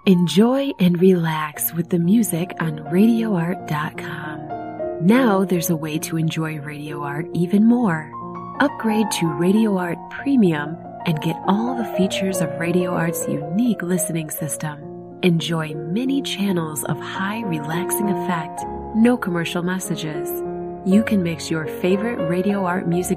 Enjoy and relax with the music on RadioArt.com. Now there's a way to enjoy Radio Art even more. Upgrade to Radio Art Premium and get all the features of Radio Art's unique listening system. Enjoy many channels of high relaxing effect, no commercial messages. You can mix your favorite Radio Art music